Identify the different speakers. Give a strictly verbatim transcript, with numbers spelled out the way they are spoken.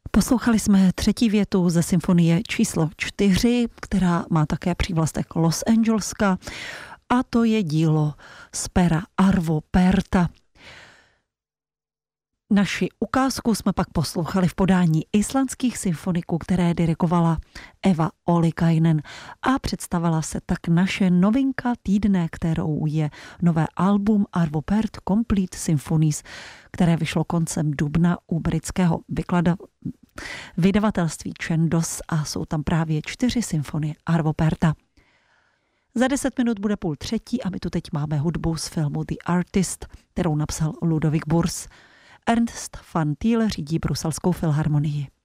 Speaker 1: Poslouchali jsme třetí větu ze symfonie číslo čtyři, která má také přívlastek Los Angeleska, a to je dílo z pera Arvo Pärta. Naši ukázku jsme pak poslouchali v podání islandských symfoniků, které dirigovala Eva Ollikainen, a představila se tak naše novinka týdne, kterou je nové album Arvo Pärt Complete Symphonies, které vyšlo koncem dubna u britského vyklada vydavatelství Chandos, a jsou tam právě čtyři symfonie Arvo Pärta. Za deset minut bude půl třetí a my tu teď máme hudbu z filmu The Artist, kterou napsal Ludovic Burs. Ernst van Thiel řídí bruselskou filharmonii.